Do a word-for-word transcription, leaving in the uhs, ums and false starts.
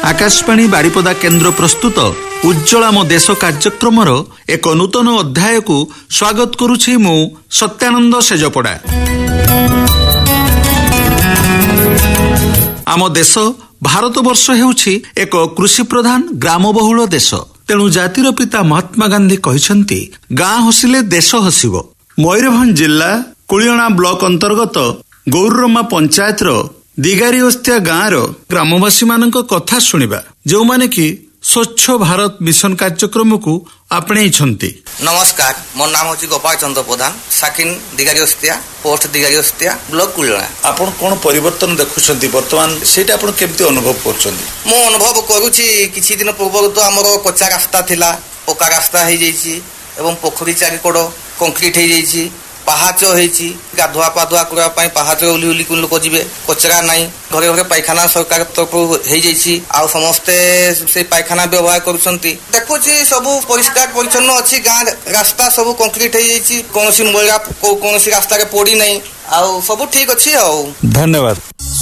आकाशवाणी बारिपदा केन्द्र प्रस्तुत उज्ज्वला मो देश कार्यक्रमर एक नूतन अध्याय को स्वागत करुछि मु सत्यानंद सेजपड़ा। आम देश भारत वर्ष हेउछि एक कृषि प्रधान ग्रामबहुल देश। तेणु जातिर पिता महात्मा गांधी कहिसंती गाँ हसिले देश हसिबो। मयूरभंज जिला कुलियणा ब्लॉक अंतर्गत गौरमा पंचायत रो दिगारीओस्तिया गाँव ग्रामवासी मान कथा शुणिबा जो माने कि स्वच्छ भारत मिशन कार्यक्रम को आपणे छंती। नमस्कार, मो नाम होची गोपाल चंद्र प्रधान, साकिन दिगारीओस्तिया, पोस्ट दिगारीओस्तिया, ब्लॉक कुलियणा। आपण कोन परिवर्तन देखुछंती वर्तमान सेटा आपण केमती अनुभव करछंती? मो अनुभव करूची किछि दिन पूर्व तो हमरो कच्चा रास्ता थिला, पक्का रास्ता हे जाईची एवं पोखरी चारिकोड कंक्रीट हे जाईची, पाहाच होईची, गाधुआ पाधुआ करबा पई पाहाच उली उली कुन लोक जिवे, कचरा नाही, घरे घरे पायखाना सरकार तरफ हे जाईची, आ समस्ते से पायखाना व्यवहार करूछंती। देखुची सब परिष्कार परिच्छन्न अछि, गां रास्ता सब कंक्रीट हे जाईची, कोनोसी मैला कोनोसी रास्ता रे पड़ी नाही, आ सब ठीक अछि। आ धन्यवाद।